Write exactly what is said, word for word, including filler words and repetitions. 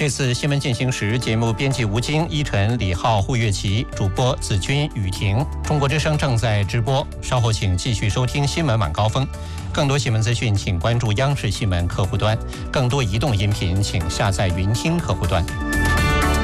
这次新闻进行时，节目编辑吴京、依晨、李浩、胡月琪，主播子君、雨婷。中国之声正在直播，稍后请继续收听新闻晚高峰。更多新闻资讯，请关注央视新闻客户端；更多移动音频，请下载云听客户端。